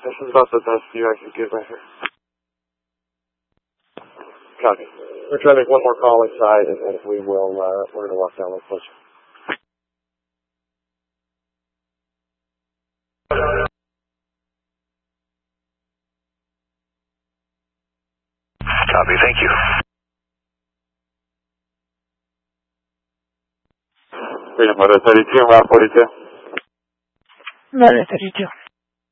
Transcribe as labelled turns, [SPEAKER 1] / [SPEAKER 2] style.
[SPEAKER 1] This is about the best view I can give right here. Copy. We're trying to make one more call inside, and we're going to walk down a little closer.
[SPEAKER 2] Copy, thank you.
[SPEAKER 1] Freedom Motor 32, Route 42.
[SPEAKER 3] Motor 32.